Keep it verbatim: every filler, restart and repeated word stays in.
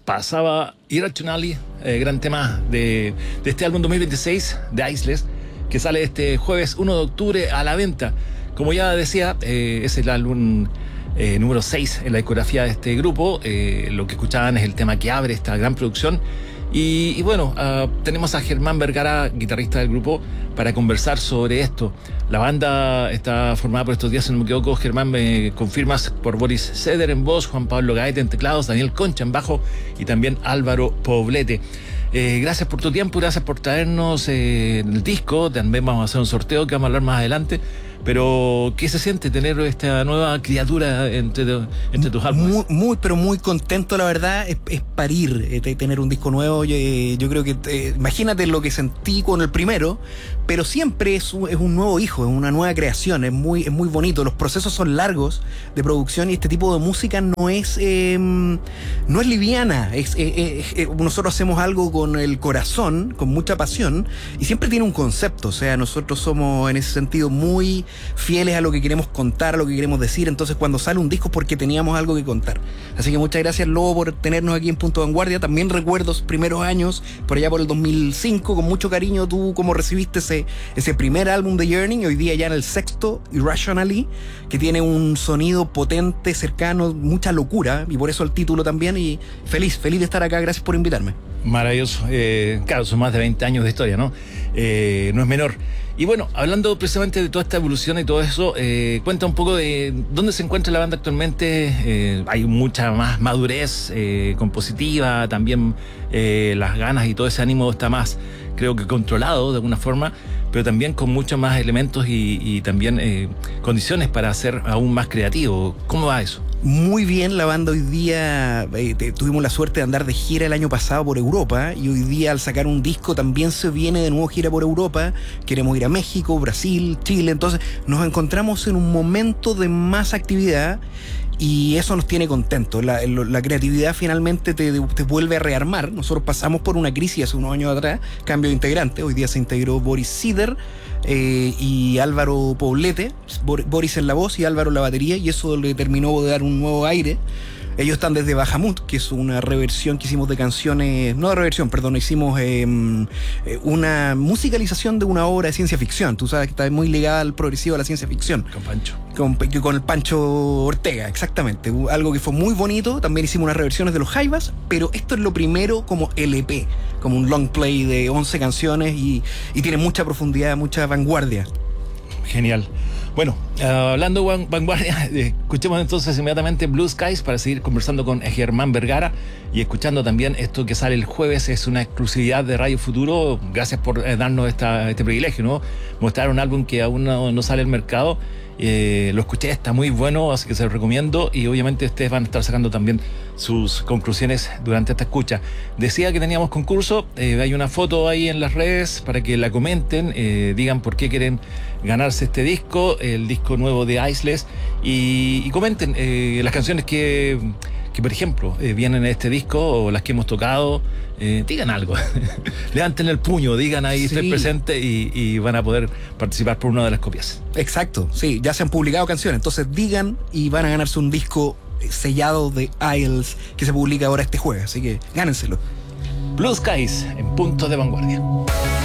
pasaba Irrationally, eh, gran tema de, de este álbum dos mil veintiséis de Isles, que sale este jueves uno de octubre a la venta. Como ya decía, eh, es el álbum eh, número seis en la discografía de este grupo. Eh, lo que escuchaban es el tema que abre esta gran producción. Y, y bueno, uh, tenemos a Germán Vergara, guitarrista del grupo, para conversar sobre esto. La banda está formada por estos días, si no me equivoco, Germán, me confirmas, por Boris Ceder en voz, Juan Pablo Gaete en teclados, Daniel Concha en bajo y también Álvaro Poblete. Eh, gracias por tu tiempo, gracias por traernos eh, el disco. También vamos a hacer un sorteo que vamos a hablar más adelante. Pero, ¿qué se siente tener esta nueva criatura entre, entre tus álbumes? Muy, muy, pero muy contento, la verdad. Es, es parir, eh, tener un disco nuevo. Yo, eh, yo creo que, eh, imagínate lo que sentí con el primero, pero siempre es un, es un nuevo hijo, es una nueva creación, es muy, es muy bonito. Los procesos son largos de producción y este tipo de música no es, eh, no es liviana. Es, eh, eh, eh, nosotros hacemos algo con el corazón, con mucha pasión, y siempre tiene un concepto. O sea, nosotros somos en ese sentido muy fieles a lo que queremos contar, a lo que queremos decir. Entonces cuando sale un disco es porque teníamos algo que contar. Así que muchas gracias, Lobo, por tenernos aquí en Punto de Vanguardia. También recuerdo los primeros años, por allá por el dos mil cinco, con mucho cariño tú cómo recibiste ese, ese primer álbum de Yearning, y hoy día ya en el sexto, Irrationally, que tiene un sonido potente, cercano, mucha locura, y por eso el título también. Y feliz, feliz de estar acá. Gracias por invitarme. Maravilloso. Eh, claro, son más de veinte años de historia, ¿no? Eh, no es menor. Y bueno, hablando precisamente de toda esta evolución y todo eso, eh, cuenta un poco de dónde se encuentra la banda actualmente. Eh, hay mucha más madurez eh, compositiva, también eh, las ganas y todo ese ánimo está más, creo que controlado de alguna forma, pero también con muchos más elementos y, y también eh, condiciones para ser aún más creativo. ¿Cómo va eso? Muy bien, la banda hoy día, eh, te, tuvimos la suerte de andar de gira el año pasado por Europa, y hoy día al sacar un disco también se viene de nuevo gira por Europa. Queremos ir a México, Brasil, Chile. Entonces nos encontramos en un momento de más actividad y eso nos tiene contentos. La, la creatividad finalmente te, te vuelve a rearmar. Nosotros pasamos por una crisis hace unos años atrás, cambio de integrante. Hoy día se integró Boris Ceder eh, y Álvaro Poblete, Boris en la voz y Álvaro en la batería, y eso le terminó de dar un nuevo aire. Ellos están desde Bahamut, que es una reversión que hicimos de canciones, no de reversión, perdón, hicimos eh, una musicalización de una obra de ciencia ficción. Tú sabes que está muy ligada al progresivo, a la ciencia ficción. Con Pancho. Con, con el Pancho Ortega, exactamente. Algo que fue muy bonito. También hicimos unas reversiones de los Jaivas, pero esto es lo primero como L P, como un long play de once canciones y, y tiene mucha profundidad, mucha vanguardia. Genial. Bueno, uh, hablando de vanguardia, escuchemos entonces inmediatamente Blue Skies para seguir conversando con Germán Vergara y escuchando también esto que sale el jueves. Es una exclusividad de Radio Futuro. Gracias por eh, darnos esta, este privilegio, ¿no? Mostrar un álbum que aún no, no sale al mercado. Eh, lo escuché, está muy bueno, así que se lo recomiendo, y obviamente ustedes van a estar sacando también sus conclusiones durante esta escucha. Decía que teníamos concurso, eh, hay una foto ahí en las redes para que la comenten, eh, digan por qué quieren ganarse este disco, el disco nuevo de Isles, y, y comenten eh, las canciones que, que por ejemplo eh, vienen en este disco o las que hemos tocado. Eh, digan algo, levanten el puño, digan ahí, sí, estoy presente, y, y van a poder participar por una de las copias. Exacto, sí, ya se han publicado canciones, entonces digan y van a ganarse un disco sellado de Isles que se publica ahora este jueves, así que gánenselo. Blue Skies en Punto de Vanguardia.